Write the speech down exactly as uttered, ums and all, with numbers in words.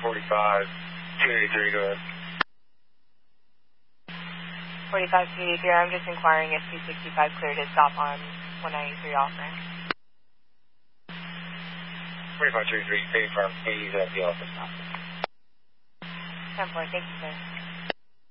forty-five, two eighty-three, go ahead. forty-five, two eighty-three, I'm just inquiring if two sixty-five cleared his stop on one ninety-three offering. forty-five, two eighty-three, pay from eighty at the office. ten four, thank you, sir.